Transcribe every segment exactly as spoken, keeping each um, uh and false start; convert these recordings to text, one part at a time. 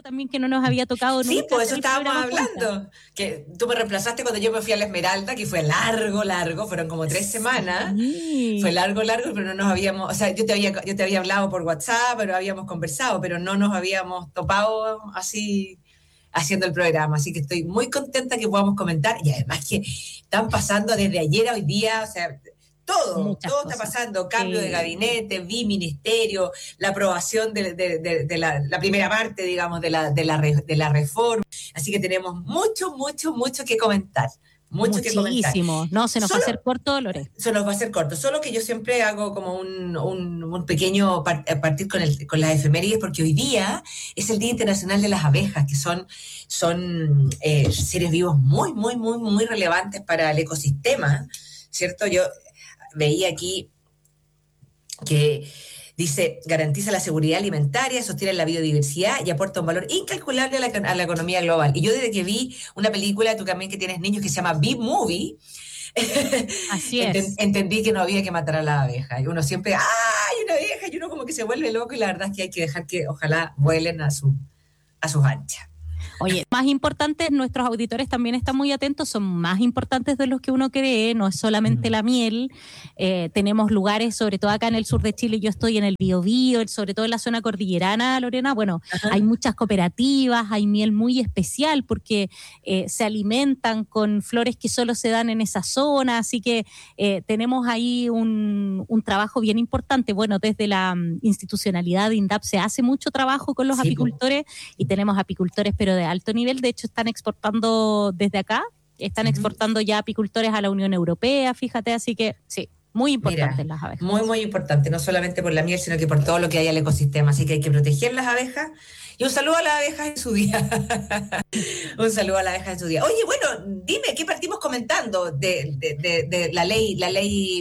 también que no nos había tocado nunca. Sí, pues eso estábamos hablando. Juntas. Que tú me reemplazaste cuando yo me fui a la Esmeralda, que fue largo, largo, fueron como tres semanas. Sí. Fue largo, largo, pero no nos habíamos, o sea, yo te había, yo te había hablado por WhatsApp, pero habíamos conversado, pero no nos habíamos topado así haciendo el programa. Así que estoy muy contenta que podamos comentar, y además que están pasando desde ayer a hoy día, o sea, todo, Muchas todo cosas. Está pasando, cambio sí. de gabinete, biministerio, la aprobación de, de, de, de la, la primera parte, digamos, de la, de, la re, de la reforma. Así que tenemos mucho, mucho, mucho que comentar. Mucho Muchísimo. que comentar. No, se nos Solo, va a hacer corto, Dolores. Se nos va a hacer corto. Solo que yo siempre hago como un, un, un pequeño part, partir con, el, con las efemérides, porque hoy día es el Día Internacional de las Abejas, que son, son eh, seres vivos muy, muy, muy, muy relevantes para el ecosistema, ¿cierto? Yo veía aquí que dice, garantiza la seguridad alimentaria, sostiene la biodiversidad y aporta un valor incalculable a la, a la economía global. Y yo desde que vi una película, tú también que tienes niños, que se llama Bee Movie, Así es. Ent- entendí que no había que matar a la abeja. Y uno siempre, ¡ay, una abeja! Y uno como que se vuelve loco, y la verdad es que hay que dejar que ojalá vuelen a, su, a sus anchas. Oye, más importantes, nuestros auditores también están muy atentos, son más importantes de los que uno cree, no es solamente mm. la miel. Eh, tenemos lugares, sobre todo acá en el sur de Chile, yo estoy en el Biobío, sobre todo en la zona cordillerana, Lorena, bueno, Ajá. hay muchas cooperativas, hay miel muy especial porque eh, se alimentan con flores que solo se dan en esa zona, así que eh, tenemos ahí un, un trabajo bien importante. Bueno, desde la um, institucionalidad de INDAP se hace mucho trabajo con los sí, apicultores pues. y tenemos apicultores pero de alto nivel, de hecho están exportando desde acá, están uh-huh. exportando ya apicultores a la Unión Europea, fíjate, así que sí, muy importante las abejas. Muy, muy importante, no solamente por la miel, sino que por todo lo que hay al ecosistema, así que hay que proteger las abejas, y un saludo a las abejas en su día. Un saludo a las abejas en su día. Oye, bueno, dime, ¿qué partimos comentando de, de, de, de la ley, la ley...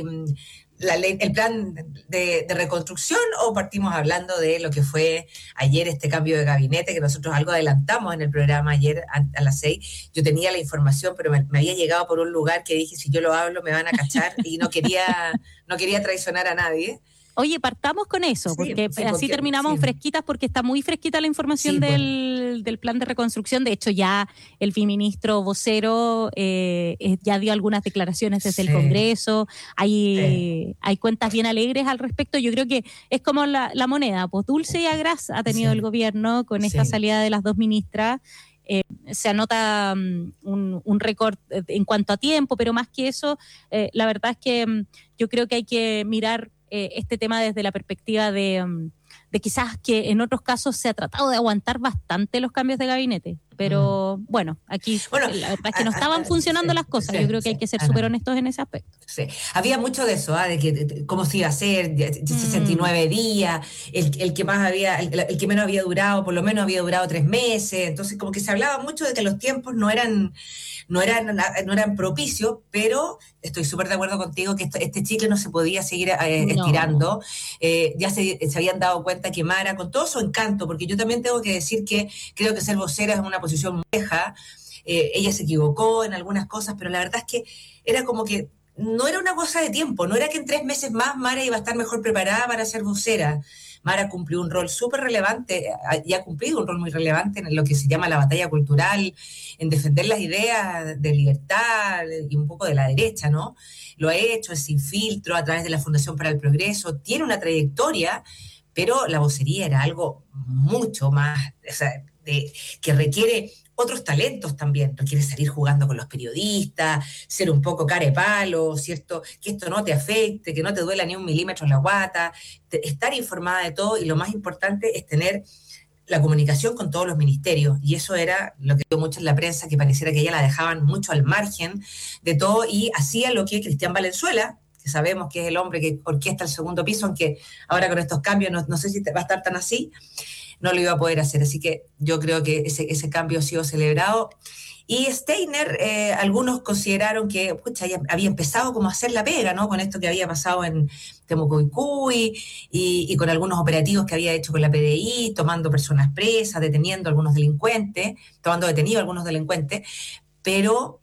La ley, el plan de, de reconstrucción, o partimos hablando de lo que fue ayer este cambio de gabinete, que nosotros algo adelantamos en el programa ayer a, a las seis? Yo tenía la información, pero me, me había llegado por un lugar que dije, si yo lo hablo me van a cachar, y no quería, no quería traicionar a nadie. Oye, partamos con eso, sí, porque sí, así porque, terminamos sí. fresquitas, porque está muy fresquita la información sí, del, bueno. del plan de reconstrucción. De hecho, ya el viceministro vocero eh, ya dio algunas declaraciones desde sí. el Congreso. Hay, sí. hay cuentas bien alegres al respecto. Yo creo que es como la, la moneda, pues dulce y agraz ha tenido sí. el gobierno con esta sí. salida de las dos ministras. Eh, se anota um, un, un récord en cuanto a tiempo, pero más que eso, eh, la verdad es que um, yo creo que hay que mirar Eh, este tema desde la perspectiva de, um, de quizás que en otros casos se ha tratado de aguantar bastante los cambios de gabinete, pero mm. bueno, aquí bueno, la verdad es que no estaban a, a, funcionando sí, las cosas, sí, yo creo que sí, hay que ser súper honestos en ese aspecto. Sí. Había mucho de eso, ¿eh? de que de, cómo se iba a hacer, sesenta y nueve mm. días, el, el que más había, el, el que menos había durado, por lo menos había durado tres meses, entonces como que se hablaba mucho de que los tiempos no eran no eran, no eran propicios, pero estoy súper de acuerdo contigo que esto, este chicle no se podía seguir eh, estirando. No. Eh, ya se, se habían dado cuenta que Mara, con todo su encanto, porque yo también tengo que decir que creo que ser vocera es una posición vieja, eh, ella se equivocó en algunas cosas, pero la verdad es que era como que no era una cosa de tiempo, no era que en tres meses más Mara iba a estar mejor preparada para ser vocera. Mara cumplió un rol súper relevante y ha cumplido un rol muy relevante en lo que se llama la batalla cultural, en defender las ideas de libertad y un poco de la derecha, ¿no? Lo ha hecho, es sin filtro, a través de la Fundación para el Progreso, tiene una trayectoria, pero la vocería era algo mucho más, o sea, de, que requiere otros talentos también, requiere salir jugando con los periodistas, ser un poco carepalo, ¿cierto? Que esto no te afecte, que no te duela ni un milímetro en la guata, te, estar informada de todo, y lo más importante es tener la comunicación con todos los ministerios, y eso era lo que vio mucho en la prensa, que pareciera que ella la dejaban mucho al margen de todo, y hacía lo que Cristian Valenzuela, que sabemos que es el hombre que orquesta el segundo piso, aunque ahora con estos cambios no, no sé si va a estar tan así, no lo iba a poder hacer. Así que yo creo que ese, ese cambio ha sido celebrado. Y Steiner, eh, algunos consideraron que pucha, ya había empezado como a hacer la pega, ¿no? Con esto que había pasado en Temucuicui y, y con algunos operativos que había hecho con la P D I, tomando personas presas, deteniendo a algunos delincuentes, tomando detenidos a algunos delincuentes, pero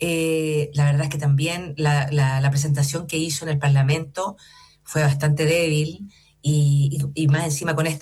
eh, la verdad es que también la, la, la presentación que hizo en el Parlamento fue bastante débil, y, y, y más encima con esta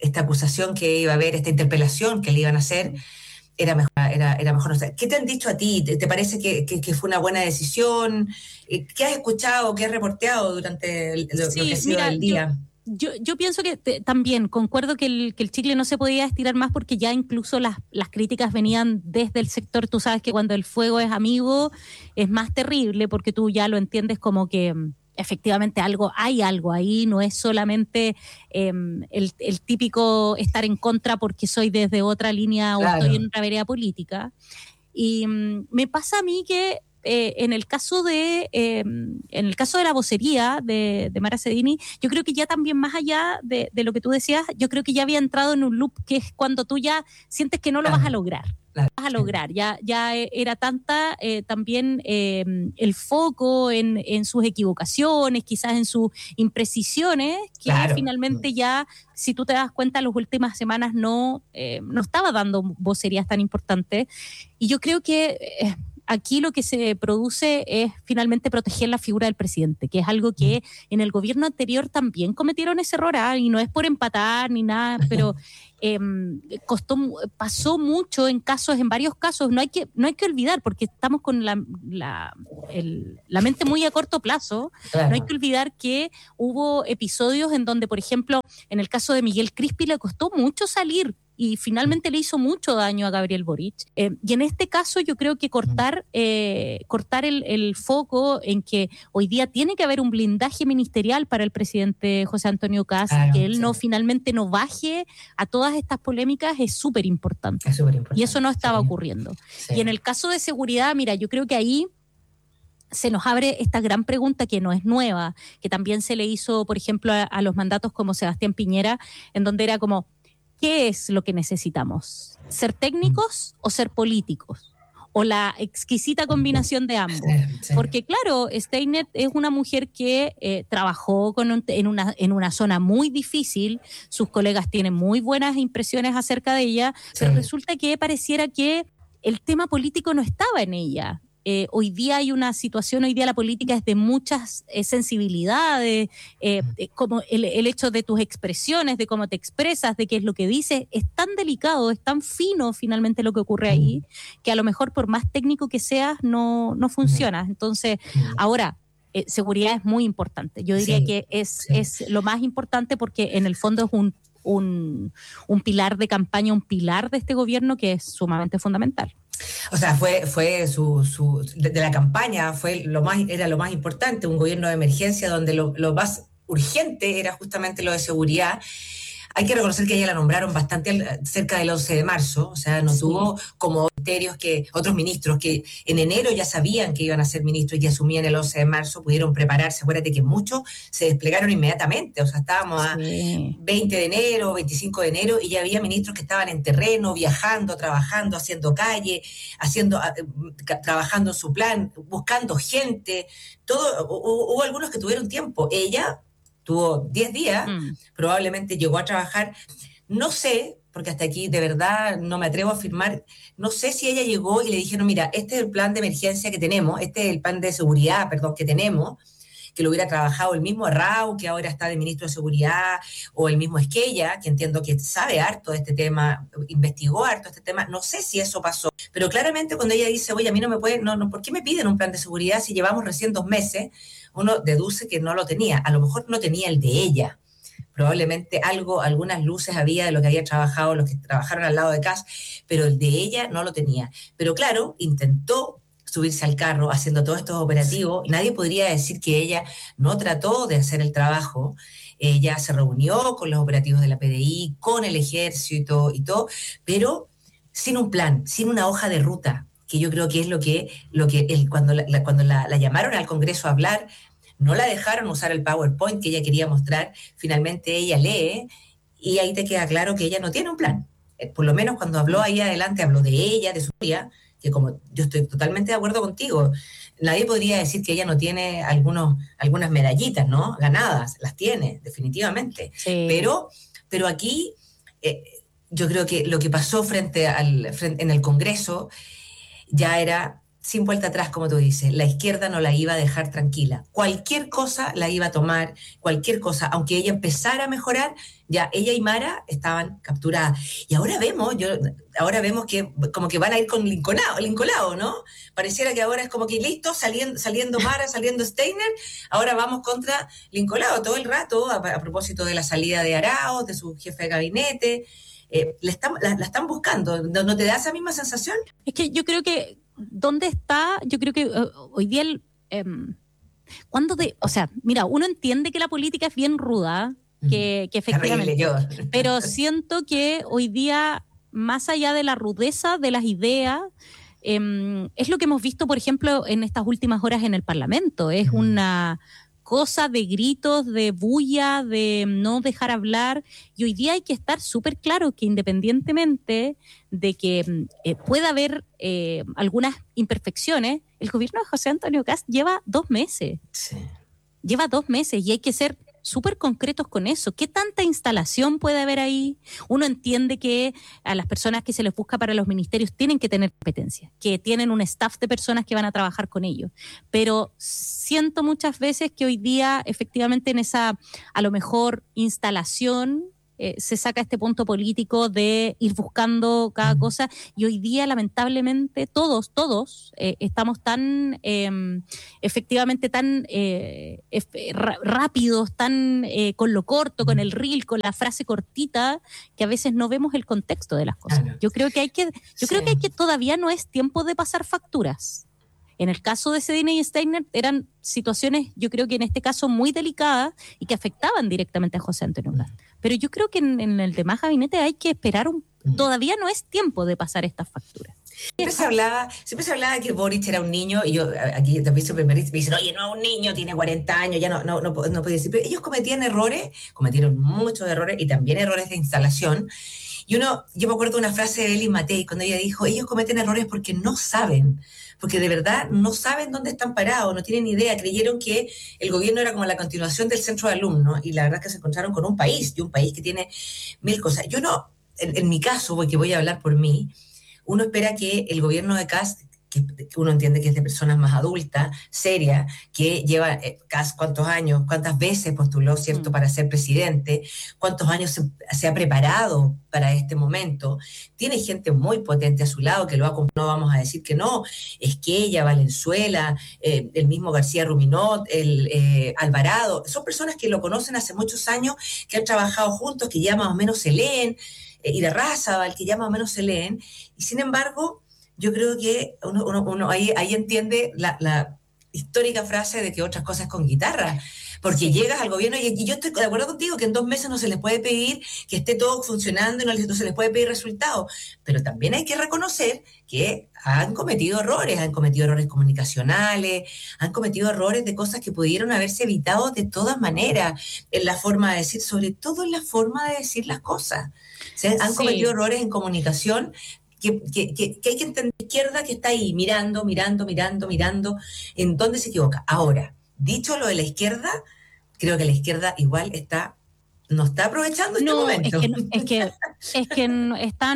esta acusación que iba a haber, esta interpelación que le iban a hacer, era mejor. Era, era mejor no sé. ¿Qué te han dicho a ti? ¿Te, te parece que, que, que fue una buena decisión? ¿Qué has escuchado, qué has reporteado durante el, lo, sí, lo que ha sido mira, el día? Yo, yo, yo pienso que te, también concuerdo que el, que el chicle no se podía estirar más porque ya incluso las, las críticas venían desde el sector. Tú sabes que cuando el fuego es amigo es más terrible porque tú ya lo entiendes como que efectivamente algo, hay algo ahí, no es solamente eh, el, el típico estar en contra porque soy desde otra línea Claro. o estoy en otra vereda política. Y um, me pasa a mí que eh, en el caso de eh, en el caso de la vocería de, de Mara Sedini, yo creo que ya también más allá de, de lo que tú decías, yo creo que ya había entrado en un loop que es cuando tú ya sientes que no lo Claro. vas a lograr. Claro. Vas a lograr, ya, ya era tanta eh, también eh, el foco en, en sus equivocaciones, quizás en sus imprecisiones, que Claro. finalmente ya, si tú te das cuenta, las últimas semanas no, eh, no estaba dando vocerías tan importantes. Y yo creo que eh, aquí lo que se produce es finalmente proteger la figura del presidente, que es algo que en el gobierno anterior también cometieron ese error, ¿eh? Y no es por empatar ni nada, pero eh, costó, pasó mucho en casos, en varios casos, no hay que, no hay que olvidar, porque estamos con la, la, el, la mente muy a corto plazo, Claro. no hay que olvidar que hubo episodios en donde, por ejemplo, en el caso de Miguel Crispi le costó mucho salir, y finalmente le hizo mucho daño a Gabriel Boric. Eh, y en este caso yo creo que cortar, eh, cortar el, el foco en que hoy día tiene que haber un blindaje ministerial para el presidente José Antonio Kast, Claro, que él sí. no finalmente no baje a todas estas polémicas, es súper importante. Es súper importante. Y eso no estaba sí. ocurriendo. Sí. Y en el caso de seguridad, mira, yo creo que ahí se nos abre esta gran pregunta que no es nueva, que también se le hizo, por ejemplo, a, a los mandatos como Sebastián Piñera, en donde era como, ¿qué es lo que necesitamos? ¿Ser técnicos o ser políticos? O la exquisita combinación de ambos. Sí, sí. Porque claro, Steinert es una mujer que eh, trabajó con un, en, una, en una zona muy difícil, sus colegas tienen muy buenas impresiones acerca de ella, Sí. pero resulta que pareciera que el tema político no estaba en ella. Eh, hoy día hay una situación, hoy día la política es de muchas eh, sensibilidades, eh, eh, como el, el hecho de tus expresiones, de cómo te expresas, de qué es lo que dices, es tan delicado, es tan fino finalmente lo que ocurre ahí, que a lo mejor por más técnico que seas no, no funciona. Entonces, ahora, eh, seguridad es muy importante. Yo diría Sí, que es, sí. es lo más importante porque en el fondo es un, un, un pilar de campaña, un pilar de este gobierno que es sumamente fundamental. O sea, fue, fue su, su de, de la campaña, fue lo más, era lo más importante, un gobierno de emergencia donde lo, lo más urgente era justamente lo de seguridad. Hay que reconocer que ella la nombraron bastante cerca del once de marzo, o sea, no Sí. tuvo como ministerios que, otros ministros que en enero ya sabían que iban a ser ministros y asumían el once de marzo, pudieron prepararse. Acuérdate que muchos se desplegaron inmediatamente, o sea, estábamos a Sí. veinte de enero, veinticinco de enero, y ya había ministros que estaban en terreno, viajando, trabajando, haciendo calle, haciendo, trabajando en su plan, buscando gente, todo. Hubo algunos que tuvieron tiempo. Ella tuvo diez días, mm. probablemente llegó a trabajar, no sé, porque hasta aquí de verdad no me atrevo a afirmar, no sé si ella llegó y le dijeron, mira, este es el plan de emergencia que tenemos, este es el plan de seguridad, perdón, que tenemos, que lo hubiera trabajado el mismo Arrau, que ahora está de ministro de Seguridad, o el mismo Esquella, que entiendo que sabe harto de este tema, investigó harto este tema, no sé si eso pasó, pero claramente cuando ella dice, oye, a mí no me pueden, no, no, ¿por qué me piden un plan de seguridad si llevamos recién dos meses? Uno deduce que no lo tenía, a lo mejor no tenía el de ella, probablemente algo, algunas luces había de lo que había trabajado los que trabajaron al lado de Kast, pero el de ella no lo tenía. Pero claro, intentó subirse al carro haciendo todos estos operativos, nadie podría decir que ella no trató de hacer el trabajo, ella se reunió con los operativos de la P D I, con el ejército y todo, pero sin un plan, sin una hoja de ruta, que yo creo que es lo que, lo que el, cuando, la, la, cuando la, la llamaron al Congreso a hablar, no la dejaron usar el PowerPoint que ella quería mostrar, finalmente ella lee y ahí te queda claro que ella no tiene un plan. Por lo menos cuando habló ahí adelante, habló de ella, de su vida, que como yo estoy totalmente de acuerdo contigo, nadie podría decir que ella no tiene algunos, algunas medallitas, ¿no? Ganadas, las tiene, definitivamente. Sí. Pero, pero aquí eh, yo creo que lo que pasó frente al, frente, en el Congreso ya era sin vuelta atrás, como tú dices. La izquierda no la iba a dejar tranquila. Cualquier cosa la iba a tomar, cualquier cosa, aunque ella empezara a mejorar, ya ella y Mara estaban capturadas. Y ahora vemos, yo, ahora vemos que como que van a ir con Lincolnado, Lincolnado, ¿no? Pareciera que ahora es como que listo, saliendo, saliendo Mara, saliendo Steiner, ahora vamos contra Lincolnado todo el rato, a, a propósito de la salida de Arauz, de su jefe de gabinete. Eh, la, están, la, la están buscando. ¿No, ¿No te da esa misma sensación? Es que yo creo que ¿dónde está? Yo creo que uh, hoy día el, um, ¿cuándo de, o sea, mira, uno entiende que la política es bien ruda, que, que efectivamente, yo. pero siento que hoy día, más allá de la rudeza de las ideas, um, es lo que hemos visto, por ejemplo, en estas últimas horas en el Parlamento, es uh-huh. una cosa de gritos, de bulla, de no dejar hablar, y hoy día hay que estar súper claro que independientemente de que eh, pueda haber eh, algunas imperfecciones, el gobierno de José Antonio Kast lleva dos meses. Sí. Lleva dos meses y hay que ser súper concretos con eso. ¿Qué tanta instalación puede haber ahí? Uno entiende que a las personas que se les busca para los ministerios tienen que tener competencia, que tienen un staff de personas que van a trabajar con ellos, pero siento muchas veces que hoy día efectivamente en esa, a lo mejor, instalación eh, se saca este punto político de ir buscando cada cosa, y hoy día lamentablemente todos, todos eh, estamos tan eh, efectivamente tan eh, f- rápidos, tan eh, con lo corto, con el reel, con la frase cortita, que a veces no vemos el contexto de las cosas. Claro. Yo creo que hay que, yo sí. creo que hay que todavía no es tiempo de pasar facturas. En el caso de Cedina y Steiner eran situaciones, yo creo que en este caso muy delicadas y que afectaban directamente a José Antonio Kast. Pero yo creo que en, en el demás gabinete hay que esperar un, todavía no es tiempo de pasar estas facturas. Siempre se hablaba, siempre se hablaba que Boric era un niño, y yo aquí también siempre me dicen, oye, no, un niño, tiene cuarenta años, ya no, no, no, no podía decir, pero ellos cometían errores, cometieron muchos errores y también errores de instalación. Y uno, yo me acuerdo de una frase de Elis Matei, cuando ella dijo, ellos cometen errores porque no saben, porque de verdad no saben dónde están parados, no tienen idea, creyeron que el gobierno era como la continuación del centro de alumnos, y la verdad es que se encontraron con un país, y un país que tiene mil cosas. Yo no, en, en mi caso, porque voy a hablar por mí, uno espera que el gobierno de Kast, que uno entiende que es de personas más adultas, serias, que lleva eh, Kast cuántos años, cuántas veces postuló, ¿cierto?, mm. para ser presidente, cuántos años se, se ha preparado para este momento, tiene gente muy potente a su lado que lo ha, no vamos a decir que no, es que ella, Valenzuela, eh, el mismo García Ruminot, el eh, Alvarado, son personas que lo conocen hace muchos años, que han trabajado juntos, que ya más o menos se leen, eh, Irarrázaval, que ya más o menos se leen, y sin embargo, yo creo que uno, uno, uno ahí, ahí entiende la, la histórica frase de que otras cosas con guitarra, porque sí. llegas al gobierno y, y yo estoy de acuerdo contigo que en dos meses no se les puede pedir que esté todo funcionando y no, no se les puede pedir resultados, pero también hay que reconocer que han cometido errores, han cometido errores comunicacionales, han cometido errores de cosas que pudieron haberse evitado de todas maneras, en la forma de decir, sobre todo en la forma de decir las cosas. O sea, han sí. cometido errores en comunicación. Que, que, que, que hay que entender la izquierda que está ahí mirando, mirando, mirando, mirando en dónde se equivoca. Ahora, dicho lo de la izquierda, creo que la izquierda igual está, no está aprovechando este no, momento. Es que, es que, es que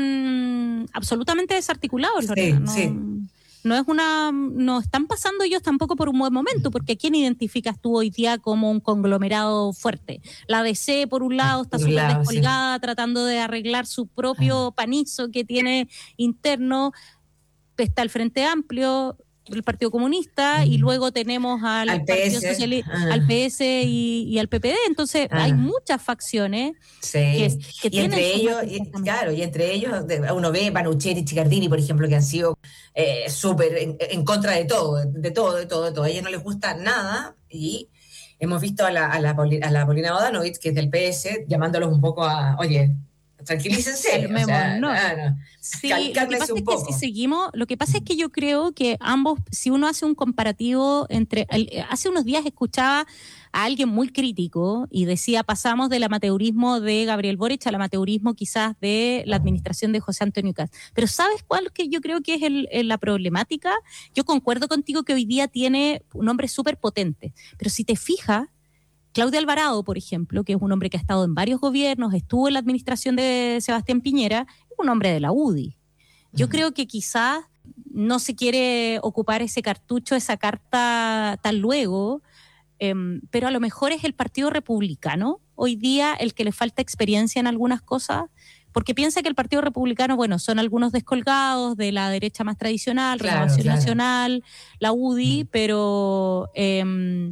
están absolutamente desarticulados, Lorena. Sí, no, sí. no es una, no están pasando ellos tampoco por un buen momento, porque ¿quién identificas tú hoy día como un conglomerado fuerte? La D C, por un lado, está súper descolgada, sí. tratando de arreglar su propio panizo que tiene interno. Está el Frente Amplio, el Partido Comunista, uh-huh. y luego tenemos al, al Partido P S, Socialista, uh-huh. al P S y, y al P P D. Entonces, uh-huh. hay muchas facciones sí. que, que y tienen entre ellos, y, claro, y entre ellos uno ve Panuchet y Chicardini, por ejemplo, que han sido eh, súper en, en contra de todo, de todo, de todo, de todo. A ellos no les gusta nada, y hemos visto a la, a la, a la Paulina Bodanovich, que es del P S, llamándolos un poco a, oye, tranquilícense. O sea, no. no, sí, lo que pasa es que si seguimos, lo que pasa es que yo creo que ambos, si uno hace un comparativo entre, hace unos días escuchaba a alguien muy crítico y decía, pasamos del amateurismo de Gabriel Boric al amateurismo quizás de la administración de José Antonio Kast. Pero ¿sabes cuál que yo creo que es el, el, la problemática? Yo concuerdo contigo que hoy día tiene un hombre súper potente, pero si te fijas, Claudia Alvarado, por ejemplo, que es un hombre que ha estado en varios gobiernos, estuvo en la administración de Sebastián Piñera, es un hombre de la U D I. Yo uh-huh. creo que quizás no se quiere ocupar ese cartucho, esa carta tan luego, eh, pero a lo mejor es el Partido Republicano hoy día el que le falta experiencia en algunas cosas, porque piensa que el Partido Republicano, bueno, son algunos descolgados de la derecha más tradicional, Claro, Renovación claro. Nacional, la U D I, Mm. pero eh,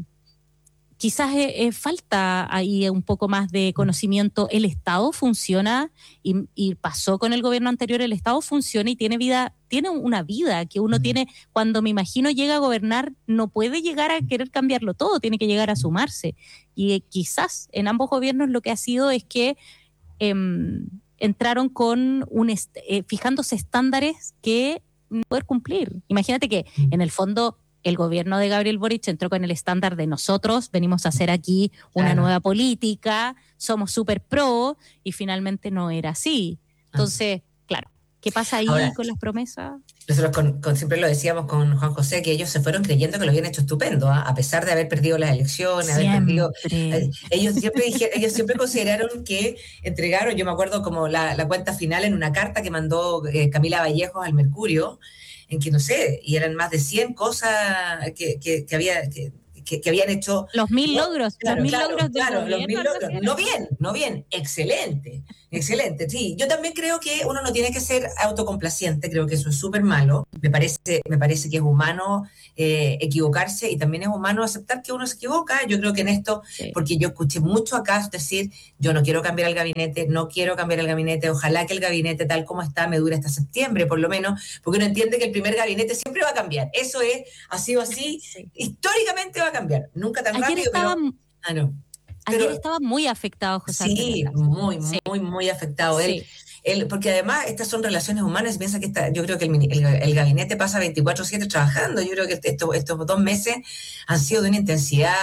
quizás eh, eh, falta ahí un poco más de conocimiento. El Estado funciona, y, y pasó con el gobierno anterior, el Estado funciona y tiene vida, tiene una vida que uno Mm. tiene, cuando me imagino llega a gobernar, no puede llegar a querer cambiarlo todo, tiene que llegar a sumarse. Y eh, quizás en ambos gobiernos lo que ha sido es que eh, entraron con un est- eh, fijándose estándares que no poder cumplir. Imagínate que en el fondo el gobierno de Gabriel Boric entró con el estándar de nosotros venimos a hacer aquí una Claro. nueva política, somos súper pro, y finalmente no era así. Entonces, claro, ¿qué pasa ahí Ahora, con las promesas? Nosotros con, con- siempre lo decíamos con Juan José, que ellos se fueron creyendo que lo habían hecho estupendo, ¿ah? A pesar de haber perdido las elecciones, haber perdido... Siempre. eh, ellos siempre dijeron, ellos siempre consideraron que entregaron, yo me acuerdo como la, la cuenta final en una carta que mandó eh, Camila Vallejos al Mercurio, en que no sé, y eran más de cien cosas que, que, que había... Que, que, que habían hecho... Los mil no, logros, claro, los mil claro, logros del claro, gobierno. los mil algo logros. así era. No bien, no bien, excelente, excelente, sí. Yo también creo que uno no tiene que ser autocomplaciente, creo que eso es súper malo. Me parece, me parece que es humano eh, equivocarse, y también es humano aceptar que uno se equivoca. Yo creo que en esto, Sí. porque yo escuché mucho acá decir, yo no quiero cambiar el gabinete, no quiero cambiar el gabinete, ojalá que el gabinete tal como está me dure hasta septiembre, por lo menos, porque uno entiende que el primer gabinete siempre va a cambiar. Eso es, ha sido así, Sí. históricamente va a cambiar. Nunca tan Ayer rápido, estaba, pero... Ah, no. ayer Pero estaba muy afectado José Antonio sí, Caz. muy, Sí, muy, muy afectado. Él, sí. él, porque además estas son relaciones humanas, y piensa que esta, yo creo que el, mini- el, el gabinete pasa veinticuatro siete trabajando. Yo creo que esto- estos dos meses han sido de una intensidad,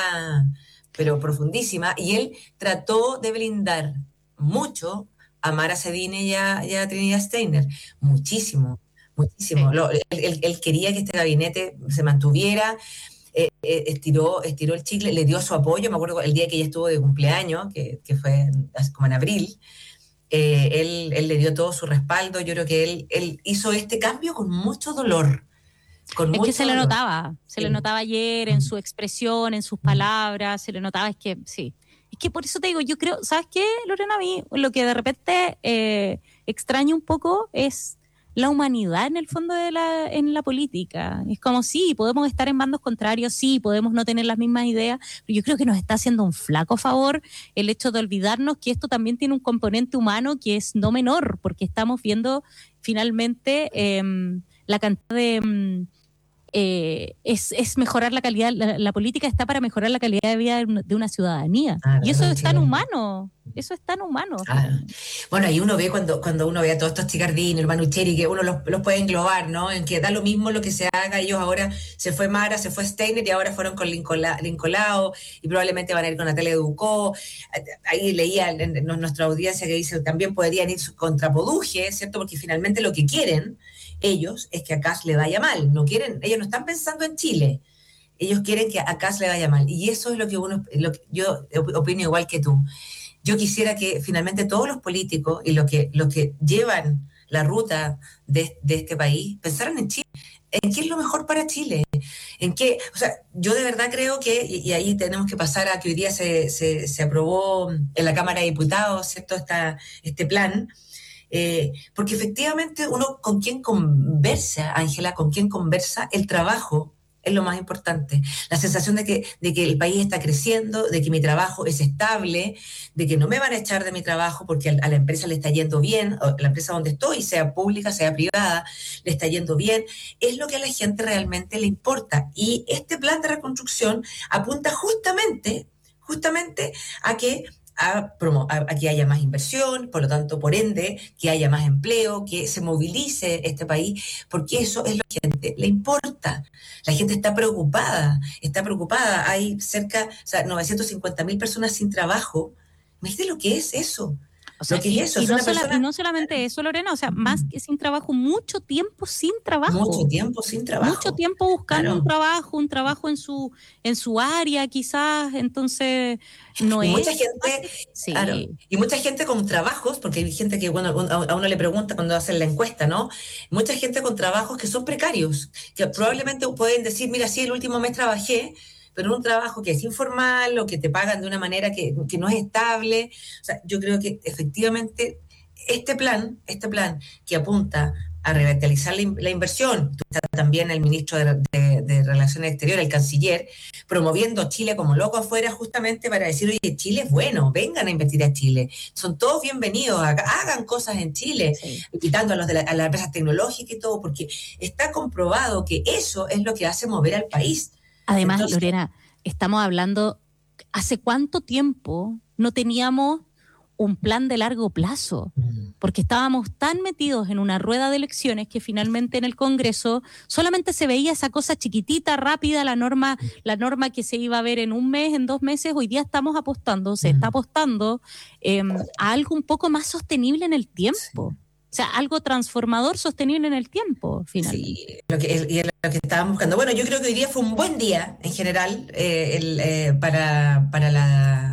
pero profundísima, y él trató de blindar mucho a Mara Cedine y a, y a Trinidad Steiner, muchísimo, muchísimo. Sí. Lo- él, él- él quería que este gabinete se mantuviera. Eh, eh, estiró, estiró el chicle, le dio su apoyo. Me acuerdo el día que ella estuvo de cumpleaños, que, que fue hace como en abril, eh, él, él le dio todo su respaldo. Yo creo que él, él hizo este cambio con mucho dolor, con Es mucho que se le dolor. notaba, se Sí. le notaba ayer en su expresión, en sus palabras, se le notaba, es que sí. Es que por eso te digo, yo creo, ¿sabes qué, Lorena? A mí lo que de repente eh, extraño un poco es la humanidad en el fondo de la, en la política. Es como, sí, podemos estar en bandos contrarios, sí, podemos no tener las mismas ideas, pero yo creo que nos está haciendo un flaco favor el hecho de olvidarnos que esto también tiene un componente humano que es no menor, porque estamos viendo finalmente eh, la cantidad de... mm, eh, es, es mejorar la calidad, la, la política está para mejorar la calidad de vida de una, de una ciudadanía. Ah, Y eso no, es tan chileno. humano, eso es tan humano. Ah, bueno, ahí uno ve cuando, cuando uno ve a todos estos Chicardini, el Manucheri, que uno los, los puede englobar, ¿no? En que da lo mismo lo que se haga. Ellos ahora, se fue Mara, se fue Steiner, y ahora fueron con Lincola, Lincolao, y probablemente van a ir con Natalia Ducó. Ahí leía en, en nuestra audiencia que dice, también podrían ir contra Poduje, ¿cierto? Porque finalmente lo que quieren ellos es que a Kast le vaya mal. No quieren, ellos no están pensando en Chile. Ellos quieren que a Kast le vaya mal. Y eso es lo que uno, lo que yo opino igual que tú. Yo quisiera que finalmente todos los políticos y los que, los que llevan la ruta de, de este país pensaran en Chile, en qué es lo mejor para Chile, en qué, o sea, yo de verdad creo que, y, y ahí tenemos que pasar a que hoy día se, se, se aprobó en la Cámara de Diputados, ¿cierto?, Esta, este plan, eh, porque efectivamente uno con quien conversa, Ángela, con quien conversa, el trabajo es lo más importante. La sensación de que, de que el país está creciendo, de que mi trabajo es estable, de que no me van a echar de mi trabajo porque a la empresa le está yendo bien, o la empresa donde estoy, sea pública, sea privada, le está yendo bien, es lo que a la gente realmente le importa. Y este plan de reconstrucción apunta justamente, justamente a que A, promo, a, a que haya más inversión, por lo tanto, por ende, que haya más empleo, que se movilice este país, porque eso es lo que a la gente le importa. La gente está preocupada, está preocupada. Hay cerca, o sea, novecientas cincuenta mil personas sin trabajo. Imagínate lo que es eso. O sea, lo que y, es eso, y, es no una sola, persona... y no solamente eso, Lorena, o sea, más que sin trabajo, mucho tiempo sin trabajo. Mucho tiempo sin trabajo. Mucho tiempo buscando claro. un trabajo, un trabajo en su, en su área quizás, entonces no y es mucha gente, sí. claro, y mucha gente con trabajos, porque hay gente que bueno, a uno le pregunta cuando hacen la encuesta, ¿no? Mucha gente con trabajos que son precarios, que probablemente pueden decir, mira, sí, el último mes trabajé, pero en un trabajo que es informal o que te pagan de una manera que, que no es estable. O sea, yo creo que efectivamente este plan, este plan que apunta a revitalizar la, la inversión, está también el ministro de, de, de Relaciones Exteriores, el canciller, promoviendo Chile como loco afuera justamente para decir, oye, Chile es bueno, vengan a invertir a Chile, son todos bienvenidos, hagan cosas en Chile, sí. quitando a, los de la, a las empresas tecnológicas y todo, porque está comprobado que eso es lo que hace mover al país. Además, Entonces, Lorena, estamos hablando, ¿hace cuánto tiempo no teníamos un plan de largo plazo? Porque estábamos tan metidos en una rueda de elecciones que finalmente en el Congreso solamente se veía esa cosa chiquitita, rápida, la norma, la norma que se iba a ver en un mes, en dos meses. Hoy día estamos apostando, se está apostando eh, a algo un poco más sostenible en el tiempo. O sea, algo transformador, sostenible en el tiempo, finalmente. Sí, lo que, es, y es lo que estábamos buscando. Bueno, yo creo que hoy día fue un buen día, en general, eh, el, eh, para, para la...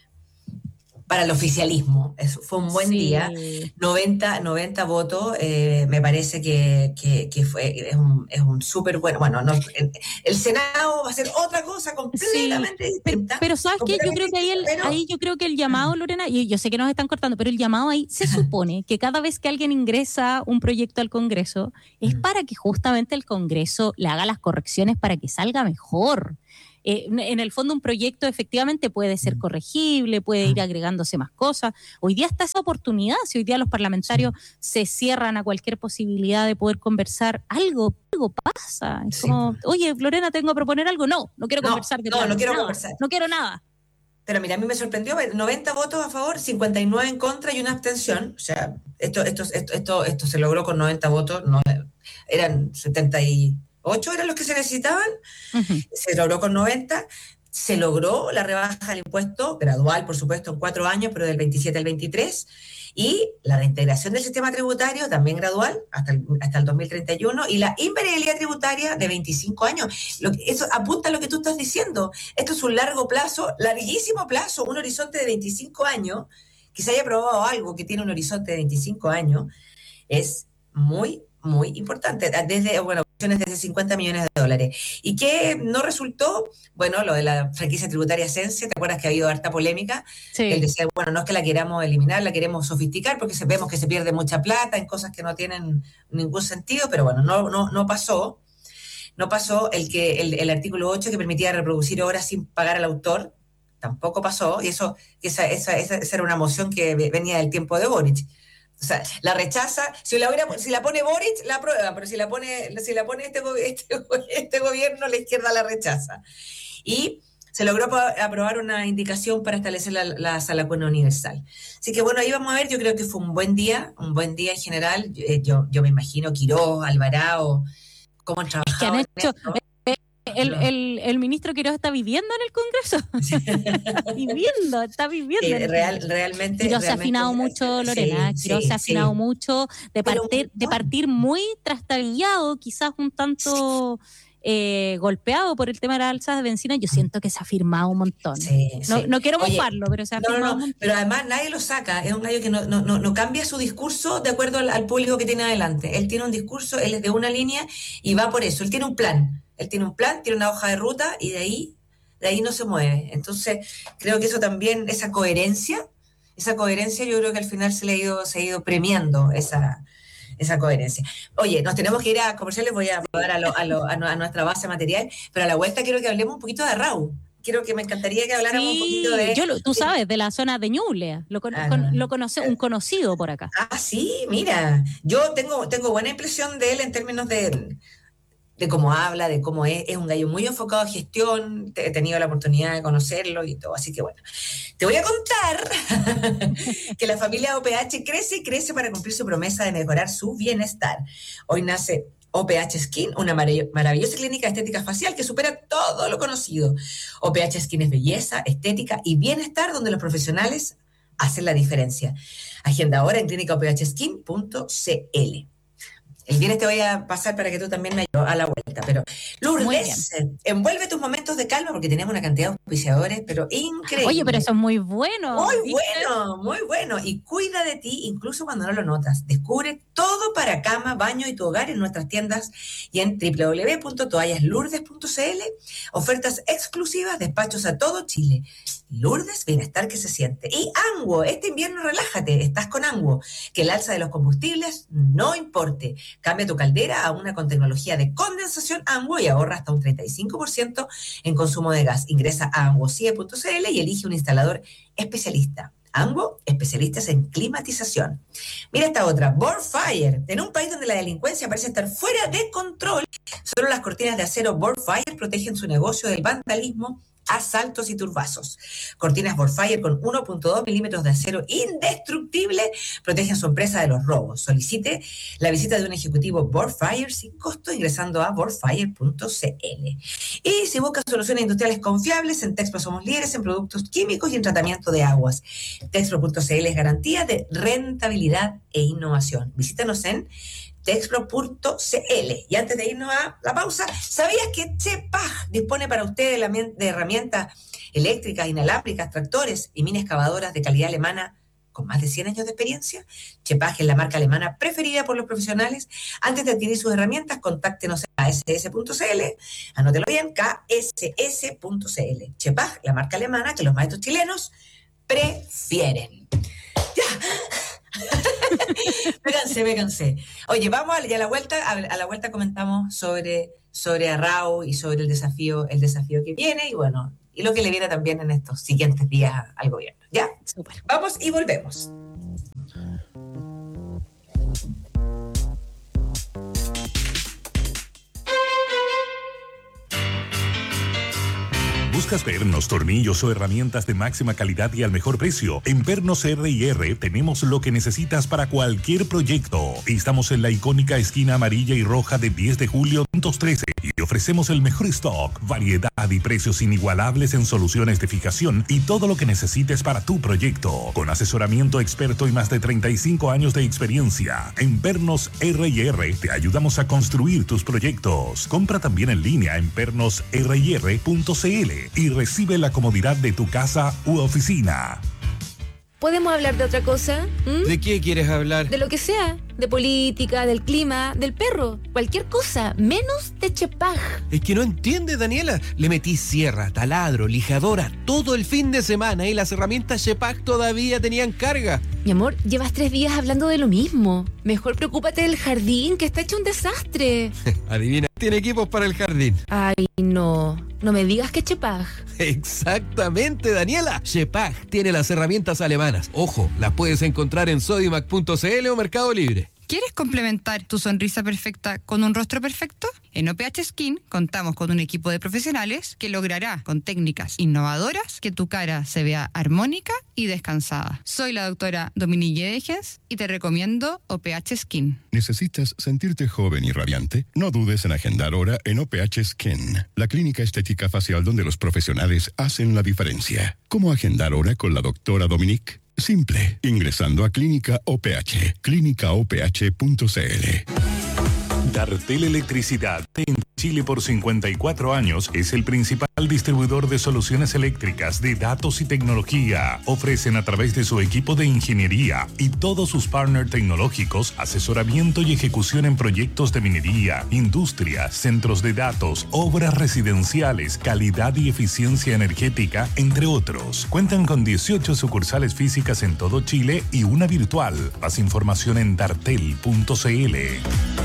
para el oficialismo. Eso fue un buen sí. día. noventa, noventa votos, eh, me parece que, que, que fue, es un, es un súper bueno. Bueno, no, el, el Senado va a ser otra cosa completamente sí. distinta. Pero, pero ¿sabes qué? Yo creo que ahí, el, pero... ahí yo creo que el llamado, Lorena, y yo sé que nos están cortando, pero el llamado ahí se supone que cada vez que alguien ingresa un proyecto al Congreso es para que justamente el Congreso le haga las correcciones para que salga mejor. Eh, en el fondo un proyecto efectivamente puede ser corregible, puede ir agregándose más cosas. Hoy día está esa oportunidad, si hoy día los parlamentarios sí. se cierran a cualquier posibilidad de poder conversar, algo, algo pasa. Es sí. como, oye, Lorena, tengo que proponer algo. No, no quiero no, conversar de No, plano, no quiero nada, conversar. No quiero nada. Pero mira, a mí me sorprendió ver noventa votos a favor, cincuenta y nueve en contra y una abstención. O sea, esto, esto, esto, esto, esto se logró con noventa votos, no, eran setenta y ocho eran los que se necesitaban, uh-huh. se logró con noventa, se logró la rebaja del impuesto, gradual por supuesto en cuatro años, pero del veintisiete al veintitrés, y la reintegración del sistema tributario también gradual hasta el, hasta el dos mil treinta y uno, y la invariabilidad tributaria de veinticinco años. Lo que, eso apunta a lo que tú estás diciendo, esto es un largo plazo, larguísimo plazo, un horizonte de veinticinco años, que se haya aprobado algo que tiene un horizonte de veinticinco años, es muy, muy importante, desde, bueno, desde cincuenta millones de dólares. ¿Y qué no resultó? Bueno, lo de la franquicia tributaria Sense, ¿te acuerdas que ha habido harta polémica? Sí. Él decía, bueno, no es que la queramos eliminar, la queremos sofisticar porque vemos que se pierde mucha plata en cosas que no tienen ningún sentido, pero bueno, no, no, no pasó. No pasó el, que, el, el artículo ocho que permitía reproducir obras sin pagar al autor, tampoco pasó, y eso, esa, esa, esa, esa era una moción que venía del tiempo de Boric. O sea, la rechaza, si la, hubiera, si la pone Boric, la aprueba, pero si la pone, si la pone este, este, este gobierno, la izquierda la rechaza. Y se logró aprobar una indicación para establecer la, la sala cuna universal. Así que bueno, ahí vamos a ver, yo creo que fue un buen día, un buen día en general. Yo, yo me imagino Quiroz, Alvarado, cómo han trabajado. ¿Qué han hecho? El, el, el ministro Quiroz está viviendo en el Congreso. está viviendo, está viviendo. Sí, real, realmente. Quiroz se ha afinado mucho, Lorena. Sí, Quiroz sí, se ha afinado sí. mucho de partir, de partir muy trastabillado, quizás un tanto eh, golpeado por el tema de las alzas de bencina. Yo siento que se ha firmado un montón. Sí, no, sí. no quiero mofarlo, pero se ha no, firmado no, un montón. Pero además nadie lo saca. Es un gallo que no, no, no, no cambia su discurso de acuerdo al, al público que tiene adelante. Él tiene un discurso, él es de una línea y va por eso. Él tiene un plan. Él tiene un plan, tiene una hoja de ruta y de ahí, de ahí no se mueve. Entonces, creo que eso también, esa coherencia, esa coherencia yo creo que al final se le ha ido, se ha ido premiando esa, esa coherencia. Oye, nos tenemos que ir a comerciales, voy a dar a, lo, a, lo, a, no, a nuestra base material, pero a la vuelta quiero que hablemos un poquito de Arrau. Quiero que me encantaría que habláramos sí, un poquito de... Yo lo, tú sabes, de la zona de Ñuble, lo, con, ah, con, lo conoce un conocido por acá. Ah, sí, mira, yo tengo, tengo buena impresión de él en términos de... de cómo habla, de cómo es, es un gallo muy enfocado a gestión, he tenido la oportunidad de conocerlo y todo, así que bueno, te voy a contar que la familia O P H crece y crece para cumplir su promesa de mejorar su bienestar. Hoy nace O P H Skin, una maravillosa clínica estética facial que supera todo lo conocido. O P H Skin es belleza, estética y bienestar donde los profesionales hacen la diferencia. Agenda ahora en clínica o p h skin punto c l. El viernes te voy a pasar para que tú también me ayudes a la vuelta. Pero Lourdes, envuelve tus momentos de calma porque tenemos una cantidad de auspiciadores, pero increíble. Oye, pero eso es muy bueno. Muy ¿viste? bueno, muy bueno. Y cuida de ti incluso cuando no lo notas. Descubre todo para cama, baño y tu hogar en nuestras tiendas y en doble u doble u doble u punto toallas lourdes punto c l. Ofertas exclusivas, despachos a todo Chile. Lourdes, bienestar que se siente. Y Anguo, este invierno relájate, estás con Anguo. Que el alza de los combustibles no importe. Cambia tu caldera a una con tecnología de condensación Anguo y ahorra hasta un treinta y cinco por ciento en consumo de gas. Ingresa a anguo c i e punto c l y elige un instalador especialista. Anguo, especialistas en climatización. Mira esta otra, Borfire. En un país donde la delincuencia parece estar fuera de control, solo las cortinas de acero Borfire protegen su negocio del vandalismo, asaltos y turbazos. Cortinas Borfire con uno punto dos milímetros de acero indestructible protegen su empresa de los robos. Solicite la visita de un ejecutivo Borfire sin costo ingresando a borfire punto c l. Y si buscas soluciones industriales confiables, en Texpro somos líderes en productos químicos y en tratamiento de aguas. Texpro punto c l es garantía de rentabilidad e innovación. Visítanos en texpro punto c l. Y antes de irnos a la pausa, ¿sabías que Chepag dispone para usted de herramientas eléctricas, inalámbricas, tractores y mini excavadoras de calidad alemana con más de cien años de experiencia? Chepag es la marca alemana preferida por los profesionales. Antes de adquirir sus herramientas, contáctenos a k s s punto c l. Anótelo bien, k s s punto c l. Chepag, la marca alemana que los maestros chilenos prefieren. ¡Ya! me cansé, me cansé. Oye, vamos a, ya a la vuelta, a, a la vuelta comentamos sobre, sobre Arrau y sobre el desafío, el desafío que viene y bueno, y lo que le viene también en estos siguientes días al gobierno. ¿Ya? Súper. Vamos y volvemos. ¿Buscas pernos, tornillos o herramientas de máxima calidad y al mejor precio? En Pernos R y R tenemos lo que necesitas para cualquier proyecto. Estamos en la icónica esquina amarilla y roja de diez de julio quinientos trece y ofrecemos el mejor stock, variedad y precios inigualables en soluciones de fijación y todo lo que necesites para tu proyecto. Con asesoramiento experto y más de treinta y cinco años de experiencia. En Pernos R y R te ayudamos a construir tus proyectos. Compra también en línea en pernos r y r punto c l y recibe la comodidad de tu casa u oficina. ¿Podemos hablar de otra cosa? ¿Mm? ¿De qué quieres hablar? De lo que sea. De política, del clima, del perro. Cualquier cosa, menos de Chepag. Es que no entiendes, Daniela. Le metí sierra, taladro, lijadora todo el fin de semana y las herramientas Chepag todavía tenían carga. Mi amor, llevas tres días hablando de lo mismo. Mejor preocúpate del jardín, que está hecho un desastre. Adivina, tiene equipos para el jardín. Ay, no. No me digas que Chepag. Exactamente, Daniela. Chepag tiene las herramientas alemanas. Ojo, las puedes encontrar en sodimac punto c l o Mercado Libre. ¿Quieres complementar tu sonrisa perfecta con un rostro perfecto? En O P H Skin contamos con un equipo de profesionales que logrará, con técnicas innovadoras, que tu cara se vea armónica y descansada. Soy la doctora Dominique Degens y te recomiendo O P H Skin. ¿Necesitas sentirte joven y radiante? No dudes en agendar hora en O P H Skin, la clínica estética facial donde los profesionales hacen la diferencia. ¿Cómo agendar hora con la doctora Dominique? Simple, ingresando a Clínica O P H, clínica o p h punto c l. Dartel Electricidad en Chile por cincuenta y cuatro años es el principal distribuidor de soluciones eléctricas de datos y tecnología. Ofrecen a través de su equipo de ingeniería y todos sus partners tecnológicos asesoramiento y ejecución en proyectos de minería, industria, centros de datos, obras residenciales, calidad y eficiencia energética, entre otros. Cuentan con dieciocho sucursales físicas en todo Chile y una virtual. Más información en dartel punto c l.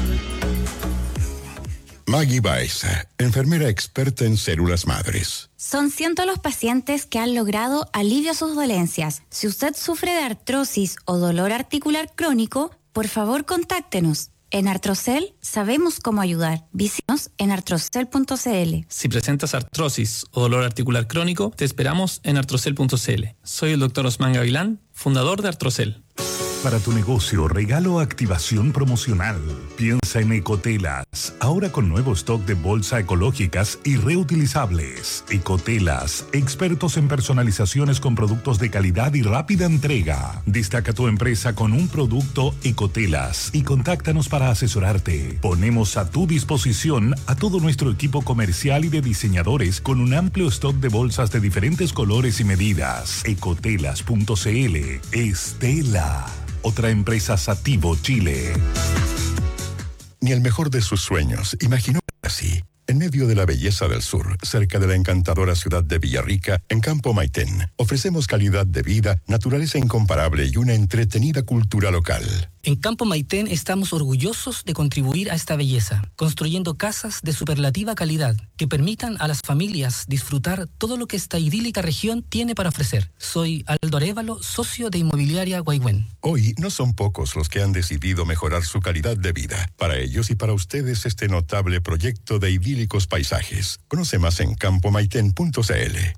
Maggie Baeza, enfermera experta en células madres. Son cientos los pacientes que han logrado alivio a sus dolencias. Si usted sufre de artrosis o dolor articular crónico, por favor contáctenos. En Artrocel sabemos cómo ayudar. Visítenos en artrocel punto c l. Si presentas artrosis o dolor articular crónico, te esperamos en artrocel punto c l. Soy el doctor Osman Gavilán, fundador de Artrocel. para tu negocio, regalo o activación promocional. Piensa en Ecotelas, ahora con nuevo stock de bolsa ecológicas y reutilizables. Ecotelas, expertos en personalizaciones con productos de calidad y rápida entrega. Destaca tu empresa con un producto Ecotelas y contáctanos para asesorarte. Ponemos a tu disposición a todo nuestro equipo comercial y de diseñadores con un amplio stock de bolsas de diferentes colores y medidas. ecotelas punto c l. Estela, otra empresa Sativo Chile. Ni el mejor de sus sueños imaginó así. En medio de la belleza del sur, cerca de la encantadora ciudad de Villarrica, en Campo Maitén, ofrecemos calidad de vida, naturaleza incomparable y una entretenida cultura local. En Campo Maitén estamos orgullosos de contribuir a esta belleza, construyendo casas de superlativa calidad que permitan a las familias disfrutar todo lo que esta idílica región tiene para ofrecer. Soy Aldo Arévalo, socio de Inmobiliaria Guaigüen. Hoy no son pocos los que han decidido mejorar su calidad de vida. Para ellos y para ustedes este notable proyecto de idílicos paisajes. Conoce más en campo maitén punto c l.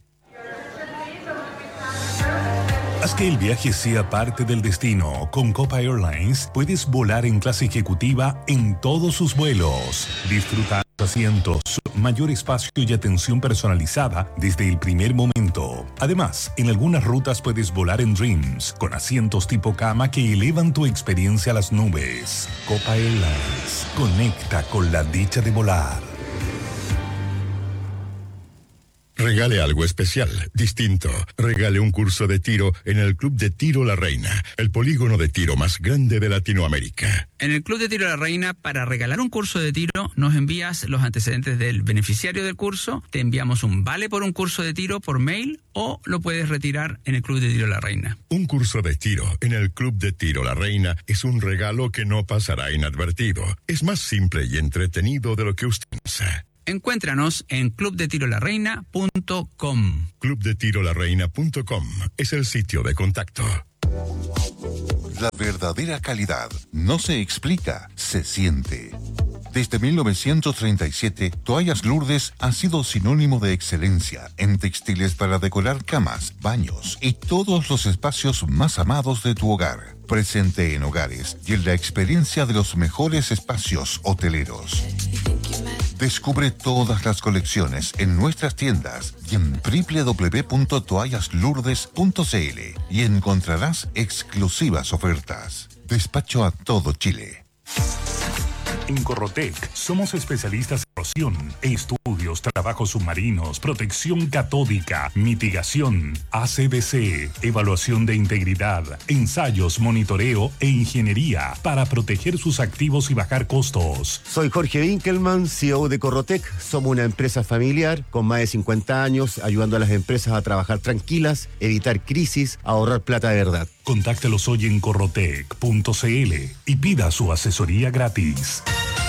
Haz que el viaje sea parte del destino. Con Copa Airlines puedes volar en clase ejecutiva en todos sus vuelos. Disfruta asientos, mayor espacio y atención personalizada desde el primer momento. Además, en algunas rutas puedes volar en Dreams, con asientos tipo cama que elevan tu experiencia a las nubes. Copa Airlines, conecta con la dicha de volar. Regale algo especial, distinto. Regale un curso de tiro en el Club de Tiro La Reina, el polígono de tiro más grande de Latinoamérica. En el Club de Tiro La Reina, para regalar un curso de tiro, nos envías los antecedentes del beneficiario del curso, te enviamos un vale por un curso de tiro por mail o lo puedes retirar en el Club de Tiro La Reina. Un curso de tiro en el Club de Tiro La Reina es un regalo que no pasará inadvertido. Es más simple y entretenido de lo que usted piensa. Encuéntranos en club de tiro la reina punto com. club de tiro la reina punto com es el sitio de contacto. La verdadera calidad no se explica, se siente. Desde mil novecientos treinta y siete, Toallas Lourdes ha sido sinónimo de excelencia en textiles para decorar camas, baños y todos los espacios más amados de tu hogar. Presente en hogares y en la experiencia de los mejores espacios hoteleros. Descubre todas las colecciones en nuestras tiendas y en doble u doble u doble u punto toallas lourdes punto c l y encontrarás exclusivas ofertas. Despacho a todo Chile. En Corrotec somos especialistas en erosión, estudios, trabajos submarinos, protección catódica, mitigación, A C D C, evaluación de integridad, ensayos, monitoreo e ingeniería para proteger sus activos y bajar costos. Soy Jorge Winkelmann, C E O de Corrotec. Somos una empresa familiar con más de cincuenta años, ayudando a las empresas a trabajar tranquilas, evitar crisis, ahorrar plata de verdad. Contáctelos hoy en corrotec punto c l y pida su asesoría gratis.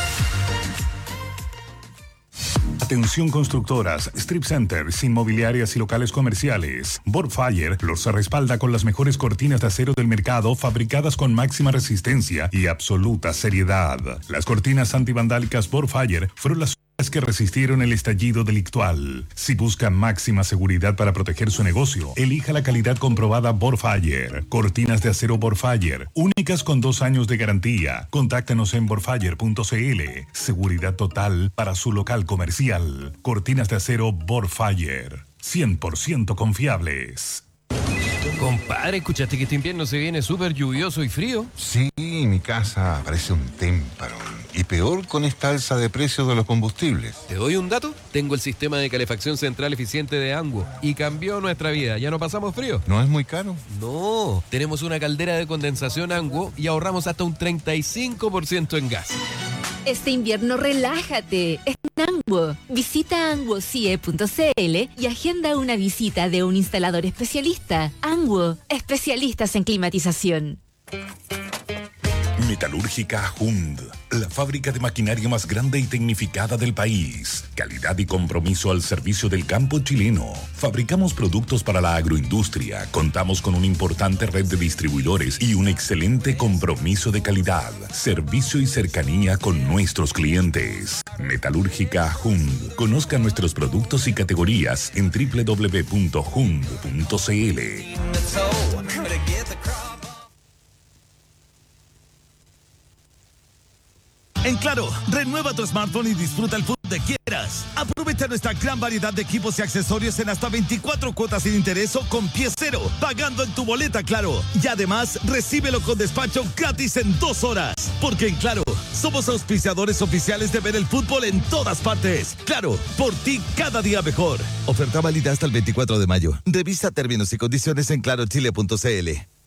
Atención constructoras, strip centers, inmobiliarias y locales comerciales. Borfire los respalda con las mejores cortinas de acero del mercado, fabricadas con máxima resistencia y absoluta seriedad. Las cortinas antivandálicas Borfire fueron las que resistieron el estallido delictual. Si busca máxima seguridad para proteger su negocio, elija la calidad comprobada Borfire. Cortinas de acero Borfire, únicas con dos años de garantía. Contáctenos en borfire punto c l. Seguridad total para su local comercial. Cortinas de acero Borfire, cien por ciento confiables. Compadre, ¿escuchaste que este invierno se viene súper lluvioso y frío? Sí, mi casa parece un témpano. Y peor con esta alza de precios de los combustibles. ¿Te doy un dato? Tengo el sistema de calefacción central eficiente de Anguo y cambió nuestra vida. ¿Ya no pasamos frío? ¿No es muy caro? No, tenemos una caldera de condensación Anguo y ahorramos hasta un treinta y cinco por ciento en gas. Este invierno relájate. Es en Anguo. Visita anguo c i e punto c l y agenda una visita de un instalador especialista. Anguo, especialistas en climatización. Metalúrgica Hund, la fábrica de maquinaria más grande y tecnificada del país. Calidad y compromiso al servicio del campo chileno. Fabricamos productos para la agroindustria. Contamos con una importante red de distribuidores y un excelente compromiso de calidad, servicio y cercanía con nuestros clientes. Metalúrgica Hund. Conozca nuestros productos y categorías en doble u doble u doble u punto hund punto c l. En Claro, renueva tu smartphone y disfruta el fútbol que quieras. Aprovecha nuestra gran variedad de equipos y accesorios en hasta veinticuatro cuotas sin interés o con pie cero, pagando en tu boleta Claro. Y además, recíbelo con despacho gratis en dos horas. Porque en Claro, somos auspiciadores oficiales de ver el fútbol en todas partes. Claro, por ti cada día mejor. Oferta válida hasta el veinticuatro de mayo. Revisa términos y condiciones en claro chile punto c l.